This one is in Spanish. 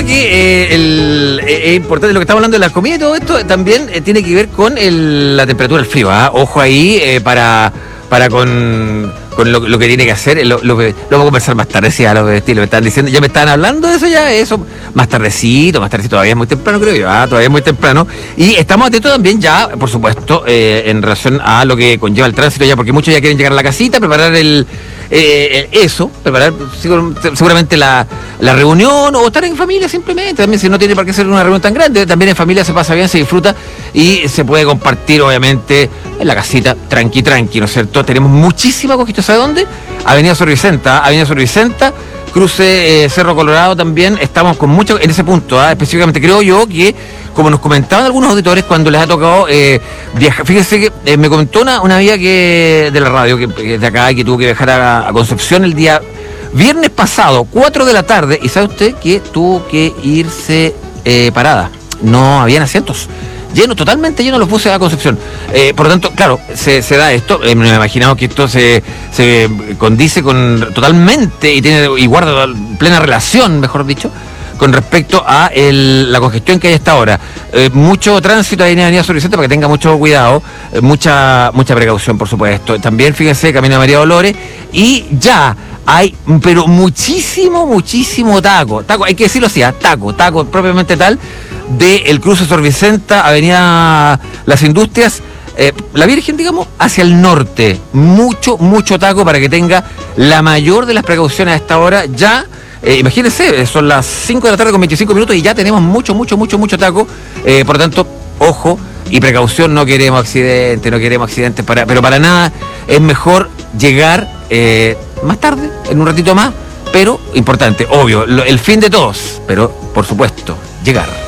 que es importante lo que estamos hablando de la comida y todo esto, también tiene que ver con la temperatura, el frío. Ojo ahí para con lo que tiene que hacer. Lo vamos a conversar más tarde, sí, a los vestidos me están diciendo, ya me estaban hablando de eso ya, eso, más tardecito, todavía es muy temprano, creo yo, todavía es muy temprano. Y estamos atentos también ya, por supuesto, en relación a lo que conlleva el tránsito ya, porque muchos ya quieren llegar a la casita, preparar preparar seguramente la reunión o estar en familia simplemente, también si no tiene por qué ser una reunión tan grande, también en familia se pasa bien, se disfruta y se puede compartir obviamente en la casita, tranqui, ¿no es cierto? Tenemos muchísima conquista, ¿sabe dónde? Avenida Sor Vicenta, cruce Cerro Colorado también, estamos con mucho en ese punto, específicamente creo yo que, como nos comentaban algunos auditores cuando les ha tocado viajar, fíjense que me comentó una amiga de la radio, que de acá, y que tuvo que viajar a Concepción el día viernes pasado, 4 de la tarde, y sabe usted que tuvo que irse parada, no habían asientos. Totalmente lleno los buses a Concepción. Por lo tanto, claro, se da esto. Me imaginaba que esto se condice totalmente y guarda plena relación, mejor dicho, con respecto a la congestión que hay hasta ahora. Mucho tránsito ahí en Avenida Sor Vicenta para que tenga mucho cuidado, mucha precaución, por supuesto. También, fíjense, Camino a María Dolores, y ya hay, pero muchísimo taco, hay que decirlo así, taco propiamente tal, del cruce Sor Vicenta, Avenida Las Industrias, La Virgen, digamos, hacia el norte. Mucho taco para que tenga la mayor de las precauciones a esta hora. Ya, imagínense, son las 5 de la tarde con 25 minutos y ya tenemos mucho taco. Por lo tanto, ojo y precaución, no queremos accidentes, pero para nada es mejor llegar más tarde, en un ratito más, pero importante, obvio, el fin de todos, pero por supuesto, llegar.